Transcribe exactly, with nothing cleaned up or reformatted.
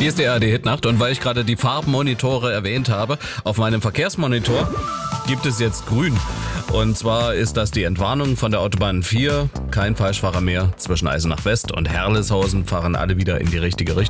Hier ist die A R D-Hitnacht und weil ich gerade die Farbmonitore erwähnt habe, auf meinem Verkehrsmonitor gibt es jetzt grün. Und zwar ist das die Entwarnung von der Autobahn vier. Kein Falschfahrer mehr. Zwischen Eisenach West und Herleshausen fahren alle wieder in die richtige Richtung.